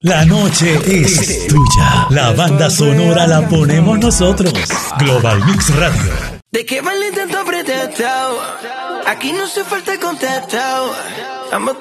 La noche es tuya. La banda sonora la ponemos nosotros. Global Mix Radio. ¿De qué vale tanto pretexto? Aquí no se falta contexto.